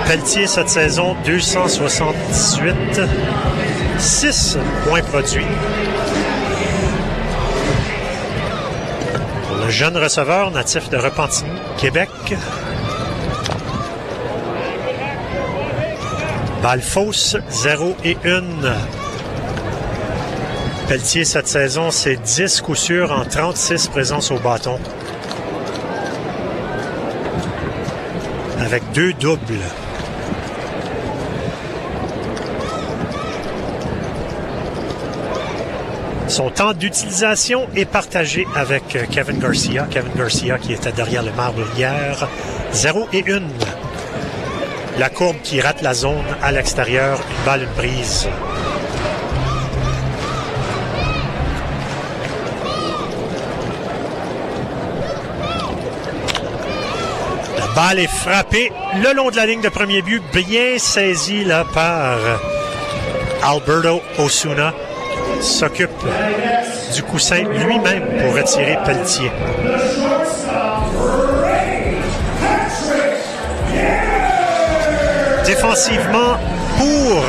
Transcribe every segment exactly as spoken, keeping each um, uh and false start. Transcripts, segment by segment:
Pelletier, cette saison, deux cent soixante-dix-huit. six points produits. Pour le jeune receveur natif de Repentigny, Québec. Balle fausse, zéro et une. Pelletier, cette saison, c'est dix coups sûrs en trente-six présences au bâton. Avec deux doubles. Son temps d'utilisation est partagé avec Kevin Garcia. Kevin Garcia qui était derrière le marbre hier. zéro et une. La courbe qui rate la zone à l'extérieur. Une balle, une prise. La balle est frappée le long de la ligne de premier but. Bien saisi là par Alberto Osuna. S'occupe du coussin lui-même pour retirer Pelletier. Défensivement, pour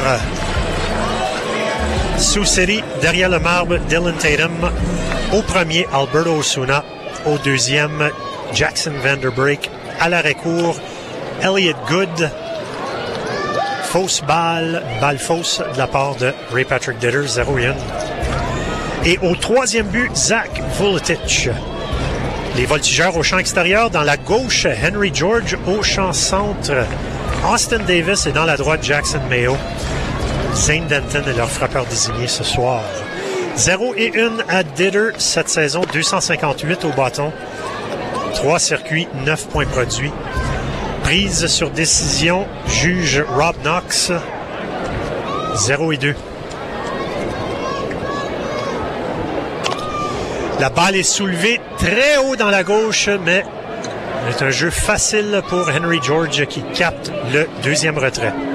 Sioux City, derrière le marbre, Dylan Tatum. Au premier, Alberto Osuna. Au deuxième, Jackson Vanderbeek. À l'arrêt-court, Elliott Good. Fausse balle, balle fausse de la part de Ray Patrick Ditter, zéro et un. Et au troisième but, Zach Vuletic. Les voltigeurs au champ extérieur, dans la gauche, Henry George. Au champ centre, Austin Davis. Et dans la droite, Jackson Mayo. Zane Denton est leur frappeur désigné ce soir. zéro et un à Ditter cette saison, deux cent cinquante-huit au bâton. trois circuits, neuf points produits. Prise sur décision, juge Rob Knox, zéro et deux. La balle est soulevée très haut dans la gauche, mais c'est un jeu facile pour Henry George qui capte le deuxième retrait.